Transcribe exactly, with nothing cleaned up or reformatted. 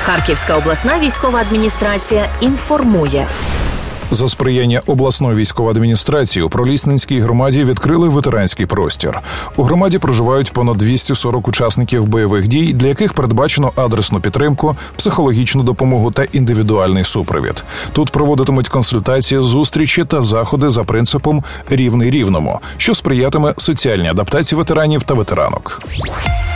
Харківська обласна військова адміністрація інформує. За сприяння обласної військової адміністрації у Пролісненській громаді відкрили ветеранський простір. У громаді проживають понад двісті сорок учасників бойових дій, для яких передбачено адресну підтримку, психологічну допомогу та індивідуальний супровід. Тут проводитимуть консультації, зустрічі та заходи за принципом «рівний рівному», що сприятиме соціальній адаптації ветеранів та ветеранок.